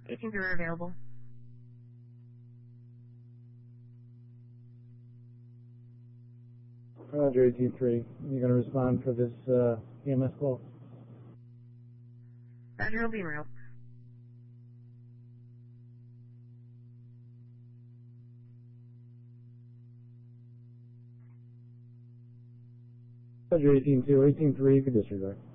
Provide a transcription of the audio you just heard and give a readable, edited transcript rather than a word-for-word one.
18 are available. Roger, 18-3. You're going to respond for this EMS call? Roger, will be real. Roger, 18-2. 18-3, you can disregard.